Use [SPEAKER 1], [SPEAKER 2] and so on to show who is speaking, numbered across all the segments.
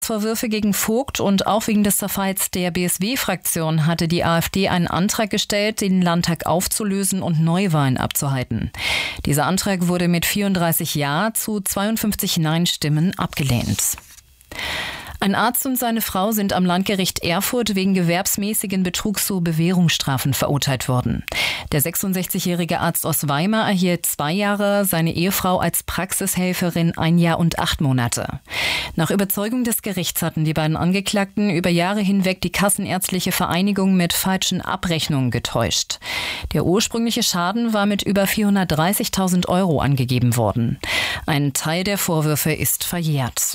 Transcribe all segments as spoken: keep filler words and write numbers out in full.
[SPEAKER 1] Vorwürfe gegen Vogt und auch wegen des Zerfalls der B S W-Fraktion hatte die AfD einen Antrag gestellt, den Landtag aufzulösen und Neuwahlen abzuhalten. Dieser Antrag wurde mit vierunddreißig Ja zu zweiundfünfzig Nein-Stimmen abgelehnt. Ein Arzt und seine Frau sind am Landgericht Erfurt wegen gewerbsmäßigen Betrugs zu Bewährungsstrafen verurteilt worden. Der sechsundsechzigjährige Arzt aus Weimar erhielt zwei Jahre, seine Ehefrau als Praxishelferin ein Jahr und acht Monate. Nach Überzeugung des Gerichts hatten die beiden Angeklagten über Jahre hinweg die Kassenärztliche Vereinigung mit falschen Abrechnungen getäuscht. Der ursprüngliche Schaden war mit über vierhundertdreißigtausend Euro angegeben worden. Ein Teil der Vorwürfe ist verjährt.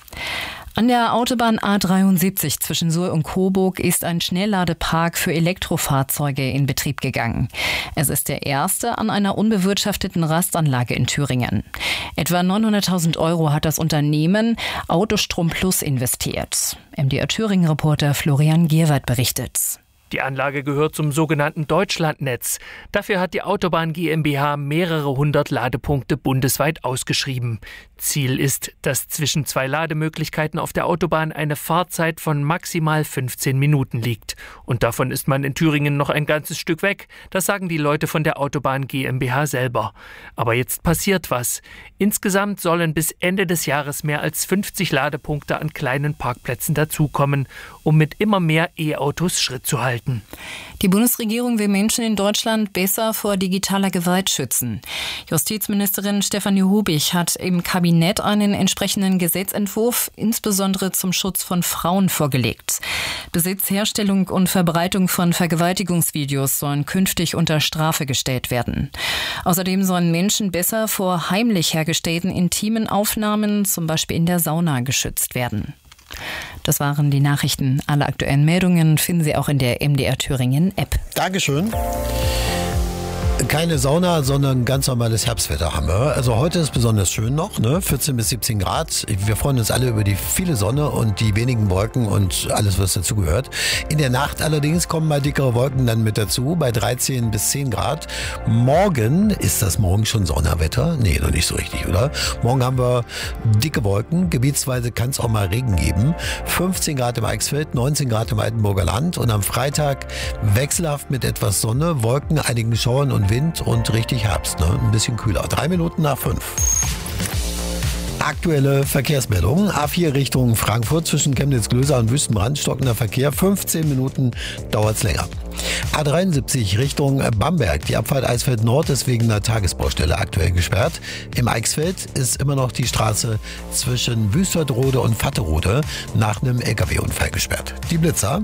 [SPEAKER 1] An der Autobahn A dreiundsiebzig zwischen Suhl und Coburg ist ein Schnellladepark für Elektrofahrzeuge in Betrieb gegangen. Es ist der erste an einer unbewirtschafteten Rastanlage in Thüringen. Etwa neunhunderttausend Euro hat das Unternehmen Autostrom Plus investiert. M D R Thüringen-Reporter Florian Gierwald berichtet.
[SPEAKER 2] Die Anlage gehört zum sogenannten Deutschlandnetz. Dafür hat die Autobahn GmbH mehrere hundert Ladepunkte bundesweit ausgeschrieben. Ziel ist, dass zwischen zwei Lademöglichkeiten auf der Autobahn eine Fahrzeit von maximal fünfzehn Minuten liegt. Und davon ist man in Thüringen noch ein ganzes Stück weg. Das sagen die Leute von der Autobahn GmbH selber. Aber jetzt passiert was. Insgesamt sollen bis Ende des Jahres mehr als fünfzig Ladepunkte an kleinen Parkplätzen dazukommen, um mit immer mehr E-Autos Schritt zu halten.
[SPEAKER 1] Die Bundesregierung will Menschen in Deutschland besser vor digitaler Gewalt schützen. Justizministerin Stefanie Hubig hat im Kabinett einen entsprechenden Gesetzentwurf insbesondere zum Schutz von Frauen vorgelegt. Besitz, Herstellung und Verbreitung von Vergewaltigungsvideos sollen künftig unter Strafe gestellt werden. Außerdem sollen Menschen besser vor heimlich hergestellten intimen Aufnahmen, zum Beispiel in der Sauna, geschützt werden. Das waren die Nachrichten. Alle aktuellen Meldungen finden Sie auch in der M D R Thüringen App.
[SPEAKER 3] Dankeschön. Keine Sauna, sondern ganz normales Herbstwetter haben wir. Also heute ist besonders schön noch, ne? vierzehn bis siebzehn Grad. Wir freuen uns alle über die viele Sonne und die wenigen Wolken und alles, was dazugehört. In der Nacht allerdings kommen mal dickere Wolken dann mit dazu, bei dreizehn bis zehn Grad. Morgen, ist das morgen schon Sonderwetter? Nee, noch nicht so richtig, oder? Morgen haben wir dicke Wolken. Gebietsweise kann es auch mal Regen geben. fünfzehn Grad im Eichsfeld, neunzehn Grad im Altenburger Land. Und am Freitag wechselhaft mit etwas Sonne, Wolken, einigen Schauern und Wind und richtig Herbst, ne? Ein bisschen kühler. Drei Minuten nach fünf. Aktuelle Verkehrsmeldungen. A vier Richtung Frankfurt zwischen Chemnitz-Glöser und Wüstenbrand. Stockender Verkehr. fünfzehn Minuten dauert's länger. A dreiundsiebzig Richtung Bamberg. Die Abfahrt Eisfeld Nord ist wegen einer Tagesbaustelle aktuell gesperrt. Im Eichsfeld ist immer noch die Straße zwischen Wüstertrode und Vatterode nach einem L K W-Unfall gesperrt. Die Blitzer.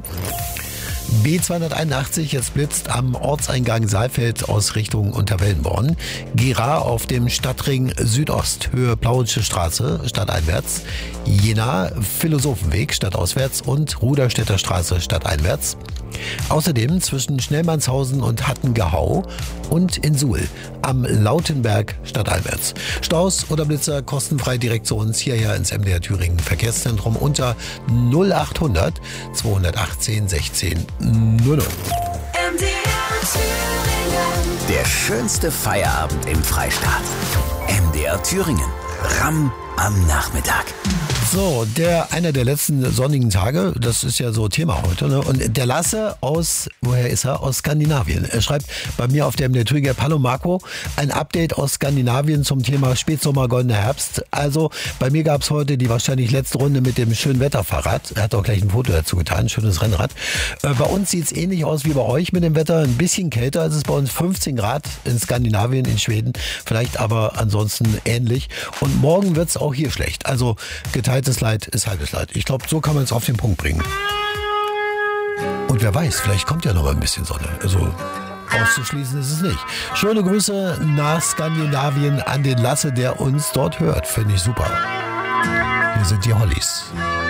[SPEAKER 3] B zweihunderteinundachtzig, jetzt blitzt am Ortseingang Saalfeld aus Richtung Unterwellenborn. Gera auf dem Stadtring Südost, Höhe Plauensche Straße, stadteinwärts. Jena, Philosophenweg, stadtauswärts und Ruderstädter Straße, stadteinwärts. Außerdem zwischen Schnellmannshausen und Hattengehau und in Suhl am Lautenberg stadteinwärts. Staus oder Blitzer kostenfrei direkt zu uns hierher ins M D R Thüringen Verkehrszentrum unter null achthundert zweihundertachtzehn sechzehn null null.
[SPEAKER 4] M D R Thüringen.
[SPEAKER 5] Der schönste Feierabend im Freistaat. M D R Thüringen. Ramm am Nachmittag.
[SPEAKER 3] So, der einer der letzten sonnigen Tage, das ist ja so Thema heute, ne? Und der Lasse aus, woher ist er? Aus Skandinavien. Er schreibt bei mir auf der M D R Thüringen App: Hallo Marco, ein Update aus Skandinavien zum Thema Spätsommer, goldener Herbst. Also bei mir gab es heute die wahrscheinlich letzte Runde mit dem schönen Wetterfahrrad. Er hat auch gleich ein Foto dazu getan, schönes Rennrad. Äh, bei uns sieht es ähnlich aus wie bei euch mit dem Wetter, ein bisschen kälter. Es ist bei uns fünfzehn Grad in Skandinavien, in Schweden, vielleicht aber ansonsten ähnlich. Und morgen wird es auch hier schlecht. Also geteiltes Leid ist halbes Leid. Ich glaube, so kann man es auf den Punkt bringen. Und wer weiß, vielleicht kommt ja noch mal ein bisschen Sonne. Also auszuschließen ist es nicht. Schöne Grüße nach Skandinavien an den Lasse, der uns dort hört. Finde ich super. Hier sind die Hollies.